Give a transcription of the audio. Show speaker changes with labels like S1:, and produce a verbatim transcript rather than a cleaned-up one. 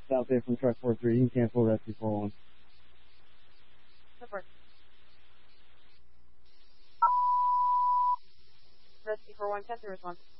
S1: South Bay from truck four three. You can cancel rescue four one.
S2: Support. Rescue four one, cancel response.